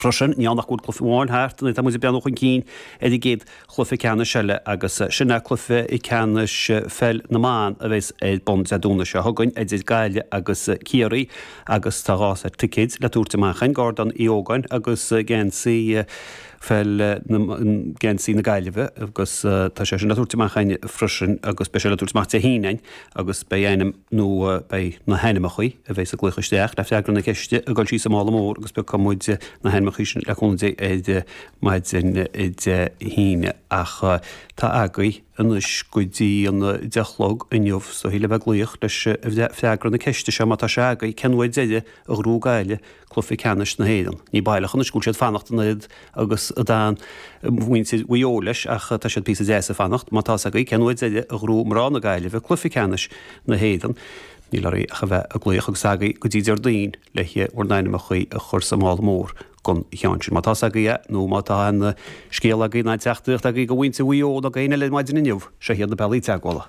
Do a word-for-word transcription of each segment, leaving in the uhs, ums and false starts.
Frosin ní annach gúd clufa bháin háart na tá muid beanach an cín é géad chlufa ceanna seile agus sinna clufa i ceanna fel na máin a bheits é bon a dúna se thugann é is gaile agus ciarí agus tá gás ar ticid le túirta maichain gádan í ógain agus gánsaí fel gánsaí na gaiileh agus tá sé sin le túirta maichain frosin agus be le túirta maiachta hínain agus be dhéanam nó be na heineachchaí a bheits a gluchaisteach le feagran na ceiste a gáil sí sa mála mór agus be comúide na heimeachchan le chunta é maid id híine ach tá agaí anis goidí an delog inniuh so hí le bheith glíoch leis feagran na ceiste se má tá se agaí cenhhaid déide a grú gaile clufi ceannis na héan. Ní bailach an iscúil siad fannacht naid agus a dáin bhain si bhuiolalas ach tá siad pí a fannacht, má tá agaí cenhhaid déide a grú mrán na gaile bheith clufi ceannis na héan. Ní le a bheith a glíoch agus agaí go dtí ar daon leiche or nainimimechaí a chur sa mála mór gon cheansin. Má tá agaí nó má tá an scéal agaí na teachtaíocht agaí go bhainte bhuió a gaine le maidin inniuh sé hiad na bailí teaghála.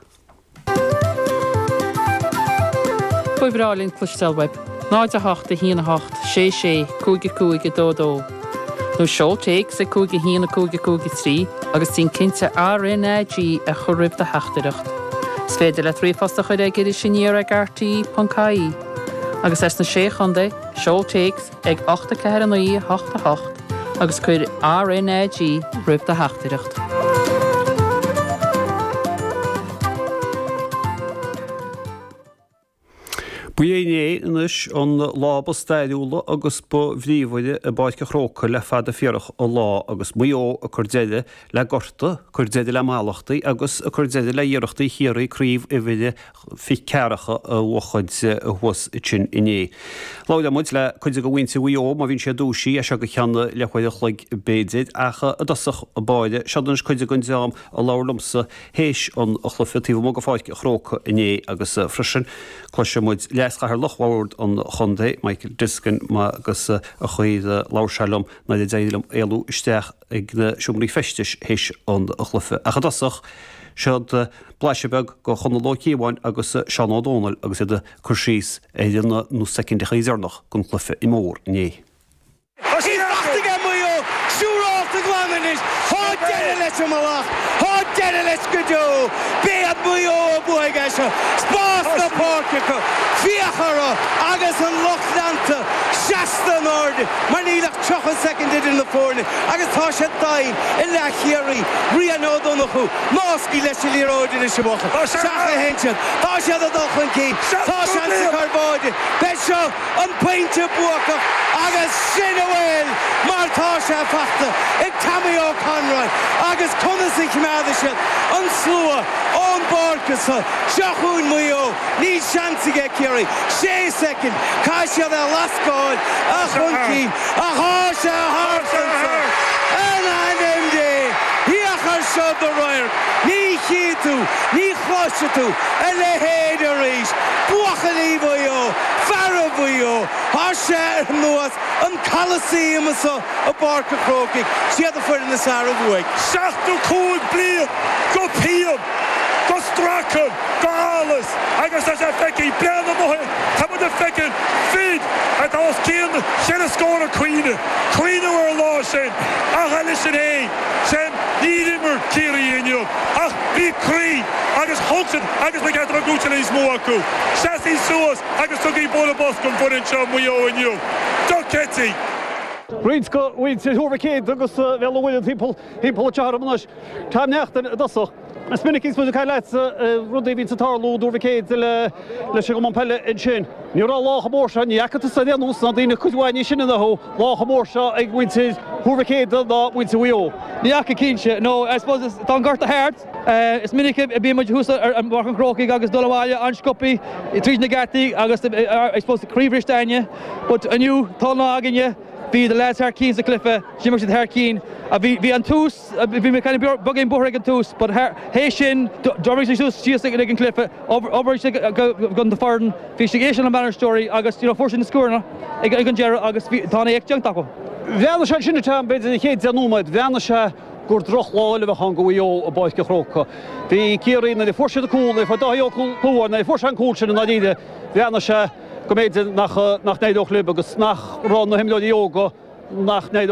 Fuibrálinn clustelweb, náid a hocht a híana hocht, sé sé, cúige cúige dó dó. Nó seo teig sa cúige híana cúige cúige trí agus tín cinnte R N A G a churibh de heachtaíocht. Sfeidir le trífasta chuid ag idir sinníar ag R T E dot C A agus es na sé chunda, seo teig ag ochta ceithre naí hocht a hocht agus chuir R N A G ribh de heachtaíocht. Buéné inis an lába staidúla agus bu bhríomhide a báidce chróca le fad a fiorach ó lá agus muo a chuirdeide le gorta, chuirdeide le málachtaí agus a chuirdeide le dhearachtaí chiaí críomh i bhide fi cearacha a bhuachaid a thuas sin iné. Láid muid le chuide go bhainte bhuió má bhín sé dúsí a se go cheanna le chuide chluig béideid acha a dasach a báide seadan chuide go deam a lálamsa héis an a chlufitíh mó go fáidce chróca iné agus frisin chuise muid leas chahar lochhhaird an chundé Michael Diskin má agus a chuid láselumm na d déilem éú isteach ag na siúmlí festis héis an a chlufe. A chadasach sead blaisebeg go chonalócíháin agus seanádónal agus iad chusís é dhéanana nó secindcha íarnach gon chlufe i mór né. Let's go do. Be a buo boy gasha. Spas the portico. Fiachara. Agus an Lochlanta. Shasta Nord. Manila chocolate seconded in the forney. Agus Tasha Tain. Illa Hiri. Ria no Donohu. Moski Leslie Road in the Shiboka. Tasha Henchen. Tasha the Dolphin Key. Tasha Carbode. Besho. Unpainted Boka. Agus Shinawell. Martasha Fakta. And Tammy O'Conroy. Agus Kunasik Madisha. Unslua, on Borkasa, Shahun Muyo, need chance to get Kerry, Shay second, Kasha the last goal, Ahunki, Ahasha Harson, and I named it, Hiachar showed the Royer, Ni Hitu, Ni Hoshatu, and the Haderis, Buachalivoyo, Farabuyo, Hasha Muas, and Coliseum, a Barker croaking, she had the foot in the Sarah Week. Shachtu Cool Bleer. Go Piam, go Strachan, go Alice. Agus as a feki, blean the mohe, come with the fekin, feed at those kin, shed a score of Queen, Queen were lost in. Ach, listen, hey, Sam, need him or Kiri in you. Ach, be Cree, Agus Hulkson, Agus we get to go to these Moaku. Sassy Suas, Agus took a bowl of bus come for in Chum, we owe in you. Duck Ketty. Reid go weid sé thuvercéid agus bhfuil bhfuil people people charmnas tá necht dasach. Mas minnig is mu cai leit rudí vín satarlú dúvercéid le le se go pelle in sin. Ní rá lá mór se níachcha sa déanús na dtíine chuáin sin na ho lá mór se ag bhainte thuvercéid dá bhainte bhuió. Níachcha cínse, no, I suppose it's tá garta hart. Uh, is minnig bí muid húsa an barchan crocaí agus doláile anscopi i trí na gartaí agus I suppose críomhristeine, but aniu tána aginne. Bhí the lads Harkeen sa cliffe, Jimmer the Harkeen, a bhí bhí an tús, bhí me kind of bugging borrig an tús, but hé sin drumming sig tús síos ag an cliffe, over sig gun the farden, bhí sig éisian an banner story agus you know forsin na scorna ag an gera agus tána ag junk tapo. Bheanna se sinna tá beidir chéad anúmaid, bheanna se gur droch láile bheith an go bhío a báidce chróca. Bhí cíirí na forse a cúil, fa daío cúil, na forse an cúil sin na díide, bheanna se go méid nach nach néidoch lib agus nach rán na himleí yoga nach